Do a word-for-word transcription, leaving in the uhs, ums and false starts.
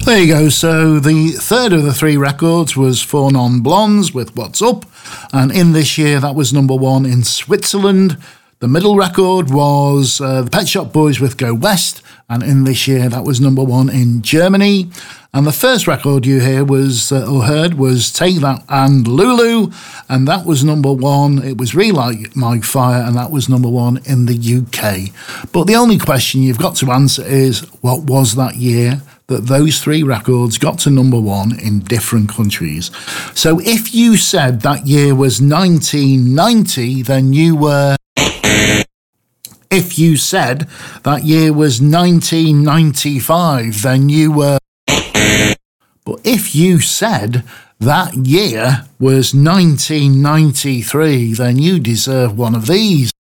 There you go. So the third of the three records was Four Non Blondes with What's Up. And in this year, that was number one in Switzerland. The middle record was uh, the Pet Shop Boys with Go West. And in this year, that was number one in Germany. And the first record you hear was, uh, or heard was Take That and Lulu. And that was number one. It was Relight My Fire. And that was number one in the U K. But the only question you've got to answer is, what was that year that those three records got to number one in different countries? So if you said that year was nineteen ninety, then you were... If you said that year was nineteen ninety-five, then you were... But if you said that year was nineteen ninety-three, then you deserve one of these.